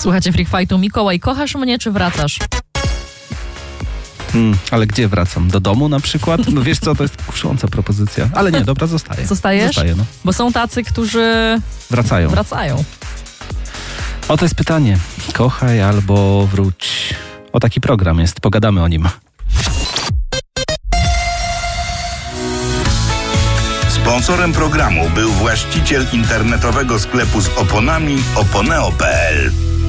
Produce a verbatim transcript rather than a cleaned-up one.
Słuchajcie Freak Fightu. Mikołaj, kochasz mnie czy wracasz? Hmm, ale gdzie wracam? Do domu na przykład? No wiesz co, to jest kusząca propozycja. Ale nie, dobra, zostaję. Zostajesz? Zostaję, no. Bo są tacy, którzy Wracają. wracają. O, to jest pytanie. Kochaj albo wróć. O, taki program jest. Pogadamy o nim. Sponsorem programu był właściciel internetowego sklepu z oponami oponeo kropka pe el.